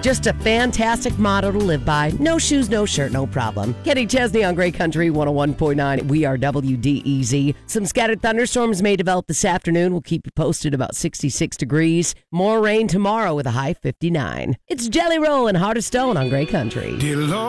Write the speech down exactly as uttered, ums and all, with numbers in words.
Just a fantastic motto to live by. No shoes, no shirt, no problem. Kenny Chesney on Great Country one oh one point nine. We are W D E Z. Some scattered thunderstorms may develop this afternoon. We'll keep you posted about sixty-six degrees. More rain tomorrow with a high fifty-nine. It's Jelly Roll and Heart of Stone on Great Country.